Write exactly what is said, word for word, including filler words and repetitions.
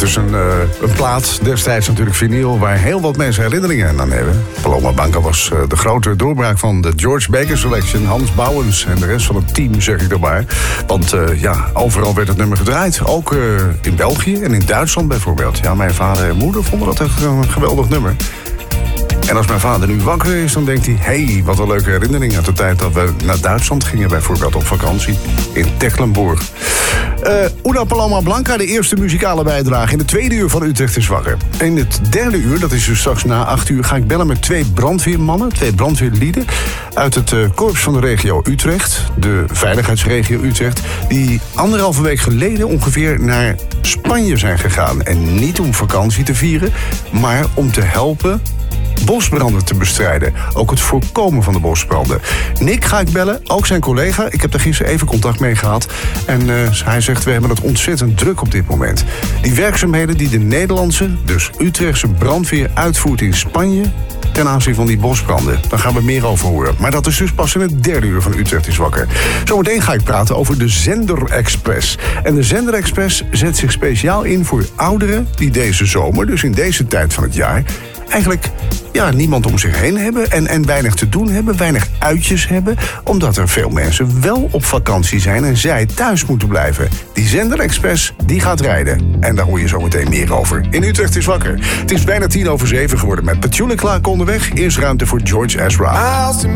is een, uh, een plaat, destijds natuurlijk vinyl, waar heel wat mensen herinneringen aan hebben. Paloma Blanca was uh, de grote doorbraak van de George Baker Selection. Hans Bouwens en de rest van het team, zeg ik erbij. Want uh, ja, overal werd het nummer gedraaid. Ook uh, in België en in Duitsland bijvoorbeeld. Ja, mijn vader en moeder vonden dat echt een geweldig nummer. En als mijn vader nu wakker is, dan denkt hij... hé, hey, wat een leuke herinnering uit de tijd dat we naar Duitsland gingen... bijvoorbeeld op vakantie in Tecklenburg. Uh, Una Paloma Blanca, de eerste muzikale bijdrage... in de tweede uur van Utrecht is wakker. In het derde uur, dat is dus straks na acht uur... ga ik bellen met twee brandweermannen, twee brandweerlieden... uit het uh, korps van de regio Utrecht, de veiligheidsregio Utrecht... die anderhalve week geleden ongeveer naar Spanje zijn gegaan. En niet om vakantie te vieren, maar om te helpen... bosbranden te bestrijden. Ook het voorkomen van de bosbranden. Nick ga ik bellen, ook zijn collega. Ik heb daar gisteren even contact mee gehad. En uh, hij zegt, we hebben het ontzettend druk op dit moment. Die werkzaamheden die de Nederlandse, dus Utrechtse brandweer uitvoert in Spanje... ten aanzien van die bosbranden. Daar gaan we meer over horen. Maar dat is dus pas in het derde uur van Utrecht is wakker. Zometeen ga ik praten over de Zender Express. En de Zender Express zet zich speciaal in voor ouderen... die deze zomer, dus in deze tijd van het jaar... eigenlijk ja, niemand om zich heen hebben en, en weinig te doen hebben, weinig uitjes hebben... omdat er veel mensen wel op vakantie zijn en zij thuis moeten blijven. Die Zender Express, die gaat rijden. En daar hoor je zo meteen meer over. In Utrecht is wakker. Het is bijna tien over zeven geworden met Petula Clark onderweg. Eerst ruimte voor George Ezra.